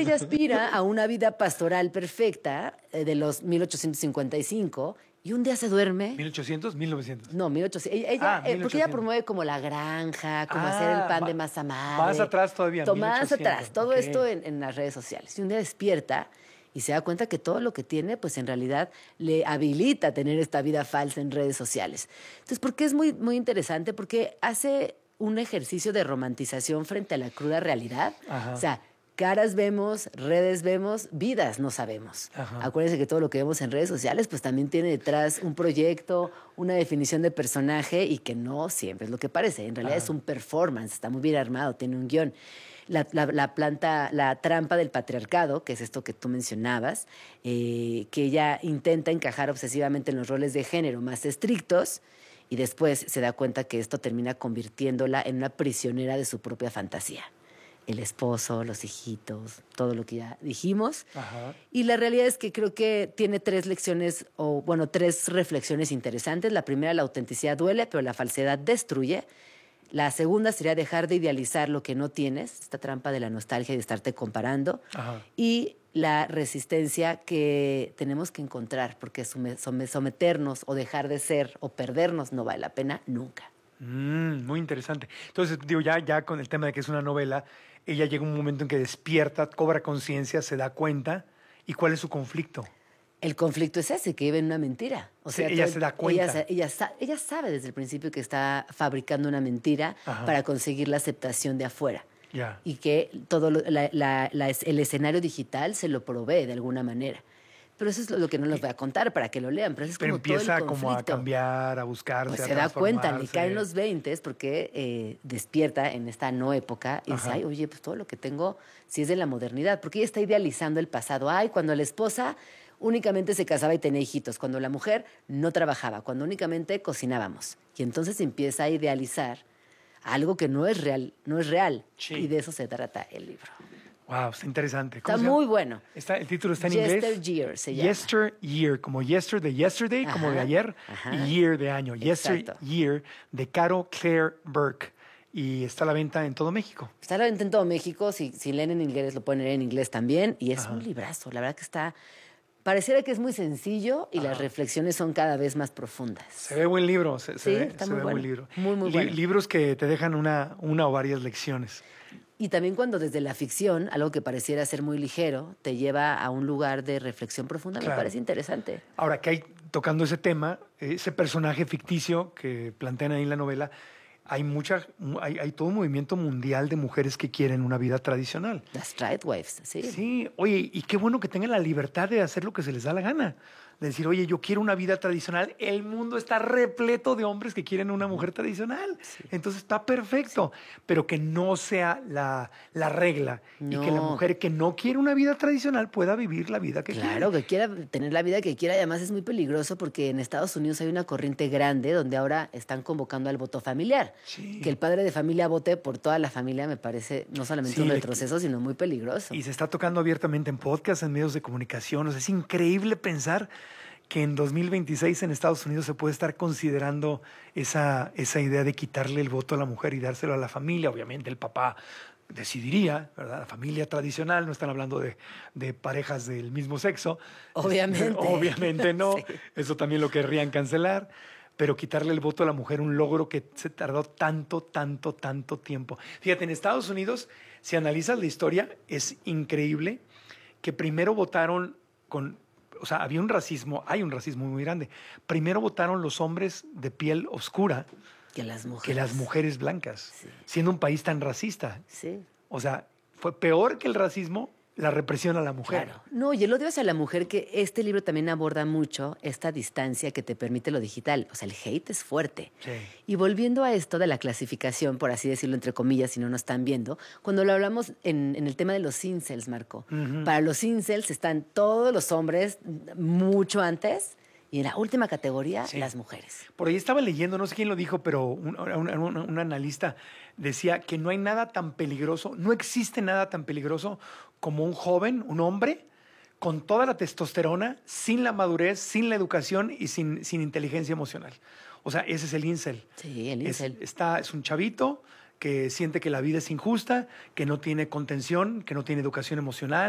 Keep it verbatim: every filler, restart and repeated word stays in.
que ella aspira a una vida pastoral perfecta eh, de los mil ochocientos cincuenta y cinco y un día se duerme. ¿mil ochocientos? ¿mil novecientos? No, mil ochocientos. Ella, ella, Ah, eh, porque ella mil ochocientos. promueve como la granja, como Ah, hacer el pan ma- de masa madre. más atrás todavía, To- Más mil ochocientos, atrás. Todo ok. esto en, en las redes sociales. Y un día despierta y se da cuenta que todo lo que tiene, pues en realidad le habilita a tener esta vida falsa en redes sociales. Entonces, ¿por qué es muy, muy interesante? Porque hace un ejercicio de romantización frente a la cruda realidad. Ajá. O sea, caras vemos, redes vemos, vidas no sabemos. Ajá. Acuérdense que todo lo que vemos en redes sociales pues también tiene detrás un proyecto, una definición de personaje y que no siempre es lo que parece. En realidad Ajá. es un performance, está muy bien armado, tiene un guión. La, la, la planta, la trampa del patriarcado, que es esto que tú mencionabas, eh, que ella intenta encajar obsesivamente en los roles de género más estrictos y después se da cuenta que esto termina convirtiéndola en una prisionera de su propia fantasía. El esposo, los hijitos, todo lo que ya dijimos. Ajá. Y la realidad es que creo que tiene tres lecciones, o bueno, tres reflexiones interesantes. La primera, la autenticidad duele, pero la falsedad destruye. La segunda sería dejar de idealizar lo que no tienes, esta trampa de la nostalgia y de estarte comparando. Ajá. Y la resistencia que tenemos que encontrar, porque sume- some- someternos o dejar de ser o perdernos no vale la pena nunca. Mm, muy interesante. Entonces, digo, ya, ya con el tema de que es una novela, ella llega un momento en que despierta, cobra conciencia, se da cuenta. ¿Y cuál es su conflicto? El conflicto es ese, que vive en una mentira. O Sí, sea, ella todo- se da cuenta. Ella, sa- ella, sa- ella sabe desde el principio que está fabricando una mentira Ajá. para conseguir la aceptación de afuera. Ya. Y que todo lo- la- la- la- el escenario digital se lo provee de alguna manera. Pero eso es lo, lo que no les voy a contar para que lo lean. Pero eso es Pero como todo empieza el como a conflicto. cambiar, a buscarse, Pues a se da cuenta, le transformarse. caen los veintes porque eh, despierta en esta no época y dice, Ajá. ay, oye, pues todo lo que tengo sí es de la modernidad, porque ella está idealizando el pasado. Ay, cuando la esposa únicamente se casaba y tenía hijitos, cuando la mujer no trabajaba, cuando únicamente cocinábamos. Y entonces empieza a idealizar algo que no es real, no es real. Sí. Y de eso se trata el libro. Wow, está interesante. Está ¿Cómo se llama? muy bueno. Está, el título está en inglés. Yesteryear se llama. Yesteryear, como yester de yesterday, como Ajá, de ayer, ajá. y year de año. Exacto. Yesteryear, de Caro Claire Burke. Y está a la venta en todo México. Está a la venta en todo México, si, si leen en inglés lo pueden leer en inglés también, y es Ajá. un librazo, la verdad que está, pareciera que es muy sencillo y Ajá. las reflexiones son cada vez más profundas. Se ve buen libro. Se, se Sí, ve, está se muy ve bueno. buen libro. Muy, muy Li- bueno. Libros que te dejan una, una o varias lecciones. Y también cuando desde la ficción, algo que pareciera ser muy ligero, te lleva a un lugar de reflexión profunda, Claro. me parece interesante. Ahora que hay, tocando ese tema, ese personaje ficticio que plantean ahí en la novela, hay mucha, hay, hay todo un movimiento mundial de mujeres que quieren una vida tradicional. Las Streetwives, sí. Sí, oye, y qué bueno que tengan la libertad de hacer lo que se les da la gana. De decir, oye, yo quiero una vida tradicional. El mundo está repleto de hombres que quieren una mujer tradicional. Sí. Entonces está perfecto, pero que no sea la, la regla. Y que la No. mujer que no quiere una vida tradicional pueda vivir la vida que Claro, quiere. que quiera tener la vida que quiera. Además es muy peligroso porque en Estados Unidos hay una corriente grande donde ahora están convocando al voto familiar. Sí. Que el padre de familia vote por toda la familia me parece no solamente Sí, un le- retroceso, sino muy peligroso. Y se está tocando abiertamente en podcast, en medios de comunicación. O sea, es increíble pensar que en dos mil veintiséis en Estados Unidos se puede estar considerando esa, esa idea de quitarle el voto a la mujer y dárselo a la familia. Obviamente el papá decidiría, ¿verdad? La familia tradicional, no están hablando de, de parejas del mismo sexo. Obviamente. Obviamente no. Sí. Eso también lo querrían cancelar. Pero quitarle el voto a la mujer, un logro que se tardó tanto, tanto, tanto tiempo. Fíjate, en Estados Unidos, si analizas la historia, es increíble que primero votaron con, o sea, había un racismo, hay un racismo muy grande. Primero votaron los hombres de piel oscura Que las mujeres. que las mujeres blancas, Sí. siendo un país tan racista. Sí. O sea, fue peor que el racismo la represión a la mujer. Claro. No, y el odio hacia la mujer, que este libro también aborda mucho esta distancia que te permite lo digital. O sea, el hate es fuerte. Sí. Y volviendo a esto de la clasificación, por así decirlo, entre comillas, si no nos están viendo, cuando lo hablamos en, en el tema de los incels, Marco, Ujú. para los incels están todos los hombres mucho antes y en la última categoría, Sí. las mujeres. Por ahí estaba leyendo, no sé quién lo dijo, pero un, un- un- un analista decía que no hay nada tan peligroso, no existe nada tan peligroso como un joven, un hombre, con toda la testosterona, sin la madurez, sin la educación y sin, sin inteligencia emocional. O sea, ese es el incel. Sí, el Es, incel. está, es un chavito que siente que la vida es injusta, que no tiene contención, que no tiene educación emocional,